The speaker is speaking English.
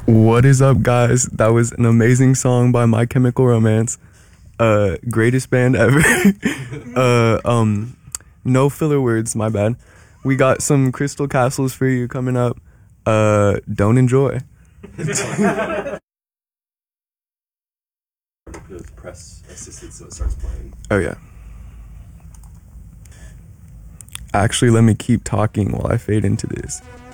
What is up, guys? That was an amazing song by My Chemical Romance. Greatest band ever. No filler words, my bad. We got some Crystal Castles for you coming up. Don't enjoy. The press assisted so it starts playing. Oh, yeah. Actually, let me keep talking while I fade into this.